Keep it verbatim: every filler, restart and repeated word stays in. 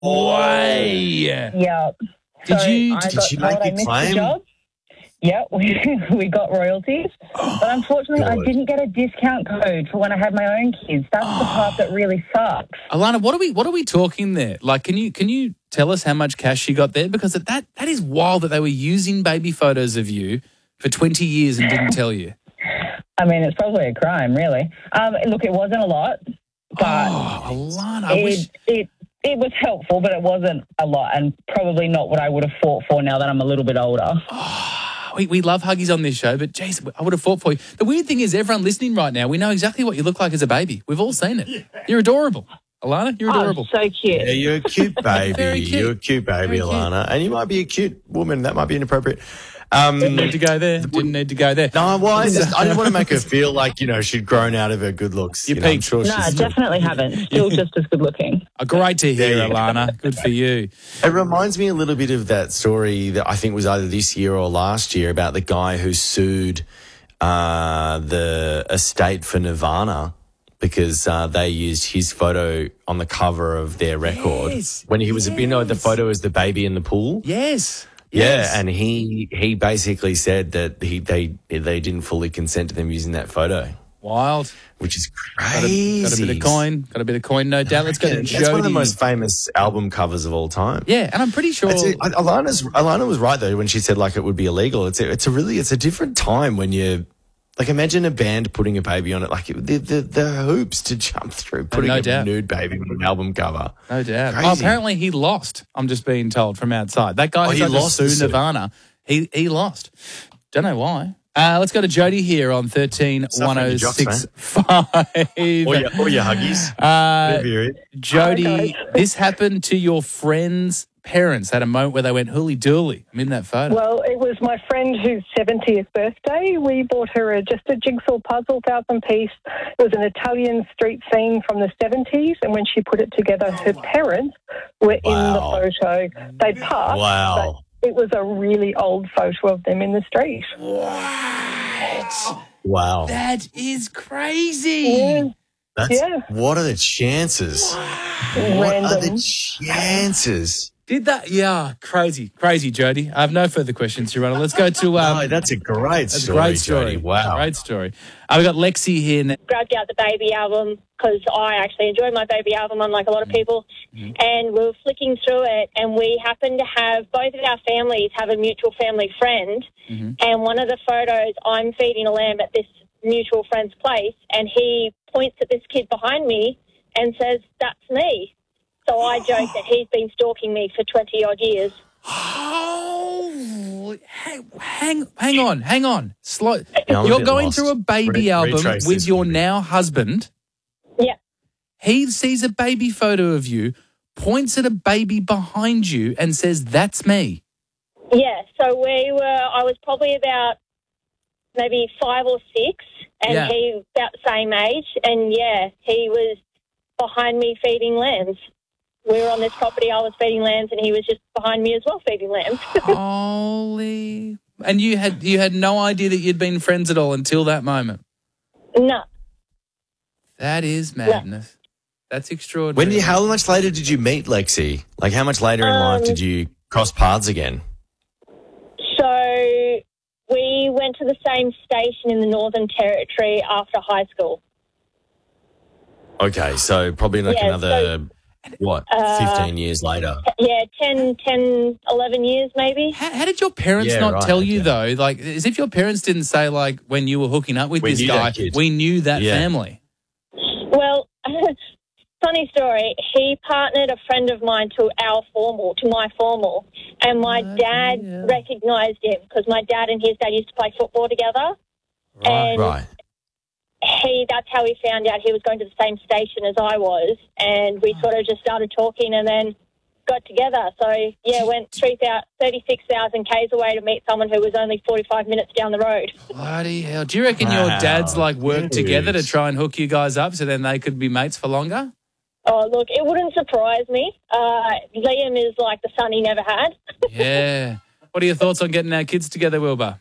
way. Yeah. Did so you- I did got she told make I a missed claim? the job. Yeah, we, we got royalties. But unfortunately, I God. didn't get a discount code for when I had my own kids. That's the part that really sucks. Alana, what are we what are we talking there? Like, can you can you tell us how much cash she got there? Because that that is wild that they were using baby photos of you for twenty years and didn't tell you. I mean, it's probably a crime, really. Um, look, it wasn't a lot, but Oh, Alana, I it, wish. it it was helpful, but it wasn't a lot, and probably not what I would have fought for now that I'm a little bit older. We, we love Huggies on this show, but geez, I would have fought for you. The weird thing is, everyone listening right now, we know exactly what you look like as a baby. We've all seen it. You're adorable. Alana, you're adorable. Oh, so cute. Yeah, you're a cute baby. Very cute. You're a cute baby, Very cute. Alana. And you might be a cute woman. That might be inappropriate. Um, Didn't need to go there. Didn't need to go there. no, well, I, just, I didn't want to make her feel like, you know, she'd grown out of her good looks. You You know, I'm peaked. sure No, she's definitely haven't. Still just as good looking. Oh, great to hear, There you go. Alana. Good for you. It reminds me a little bit of that story that I think was either this year or last year about the guy who sued uh, the estate for Nirvana because uh, they used his photo on the cover of their record Yes, when he was, you know, the yes. photo is the baby in the pool. Yes. Yeah, Yes. and he he basically said that he they they didn't fully consent to them using that photo, Wild. which is Got a, crazy. got a bit of coin. Got a bit of coin, no doubt. Let's go to That's Jody. one of the most famous album covers of all time. Yeah, and I'm pretty sure. It's a, Alana's Alana was right though when she said like it would be illegal. It's a, it's a really it's a different time when you like imagine a band putting a baby on it like it, the, the the hoops to jump through putting no a doubt. nude baby on an album cover. No doubt. Crazy. Oh, apparently he lost. I'm just being told from outside. That guy Oh, who he tried to lost the sue suit. Nirvana, he he lost. Don't know why. Uh, let's go to Jody here on thirteen one oh six five. Or your, or your huggies. Uh, Whatever you're in. Jody, this happened to your friend's parents. Had a moment where they went hooly dooly. I'm in that photo. Well, it was my friend whose seventieth birthday. We bought her a, just a jigsaw puzzle, thousand piece. It was an Italian street scene from the seventies, and when she put it together, her parents were Wow. in the photo. They passed, Wow. but it was a really old photo of them in the street. Wow. That is crazy. Yeah, That's, yeah. What are the chances? What are random. the chances? Did that? Yeah, crazy, crazy, Jody. I have no further questions, Your Honor. Let's go to. Um, Oh, that's a great that's a story, great story. Jody. Wow. Great story. Uh, we've got Lexi here. Now. Grabbed out the baby album because I actually enjoy my baby album, unlike a lot of people. And we were flicking through it, and we happened to have both of our families have a mutual family friend. And one of the photos, I'm feeding a lamb at this mutual friend's place, and he points at this kid behind me and says, "That's me." So I joke that he's been stalking me for twenty odd years. Oh, hang, hang, hang on, hang on. Slow. Yeah, I'm a You're bit going lost. through a baby Re- album retrace with this your for me. now husband. Yeah. He sees a baby photo of you, points at a baby behind you, and says, "That's me." Yeah, so we were, I was probably about maybe five or six, and Yeah. he about the same age, and yeah, he was behind me feeding lambs. We were on this property, I was feeding lambs, and he was just behind me as well feeding lambs. Holy! And you had you had no idea that you'd been friends at all until that moment. No, That is madness. That's extraordinary. When did you, how much later did you meet Lexi? Like, how much later in life Um, did you cross paths again? so we went to the same station in the Northern Territory after high school. Okay, so probably like Yeah, another, what, Uh, fifteen years later? Yeah, ten, ten, eleven years maybe. How, how did your parents Yeah, not right, tell you okay. though? Like, as if your parents didn't say, like, when you were hooking up with We this knew guy, that kid. we knew that Yeah. family. Well, funny story. He partnered a friend of mine to our formal, to my formal, and my Bloody dad hell. recognised him because my dad and his dad used to play football together. And Right. he, that's how he found out he was going to the same station as I was, and we sort of just started talking and then got together. So, yeah, went three thousand, thirty-six thousand kays away to meet someone who was only forty-five minutes down the road. Bloody hell. Do you reckon your Wow. dads, like, worked Dude. together to try and hook you guys up so then they could be mates for longer? Oh, look, it wouldn't surprise me. Uh, Liam is like the son he never had. Yeah. What are your thoughts on getting our kids together, Wilbur?